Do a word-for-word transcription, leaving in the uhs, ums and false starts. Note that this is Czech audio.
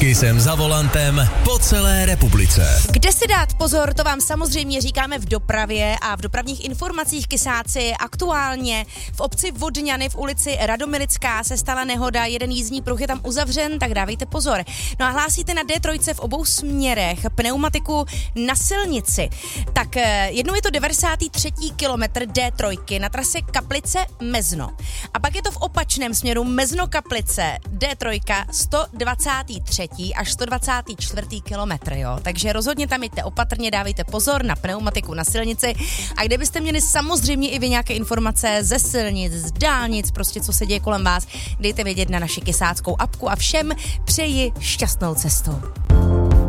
Kysem za volantem po celé republice. Kde si dát pozor, to vám samozřejmě říkáme v dopravě a v dopravních informacích, kysáci. Aktuálně v obci Vodňany v ulici Radomilická se stala nehoda, jeden jízdní pruh je tam uzavřen, tak dávejte pozor. No a hlásíte na D tři v obou směrech pneumatiku na silnici. Tak jednou je to devadesátý třetí kilometr D tři na trase Kaplice Mezno. A pak je to v opačném směru Mezno Kaplice D tři sto dvacátý třetí až sto dvacátý čtvrtý kilometr, jo. Takže rozhodně tam jděte opatrně, dávejte pozor na pneumatiku na silnici. A kdybyste měli samozřejmě i vy nějaké informace ze silnic, z dálnic, prostě co se děje kolem vás, dejte vědět na naši kysáckou apku a všem přeji šťastnou cestu.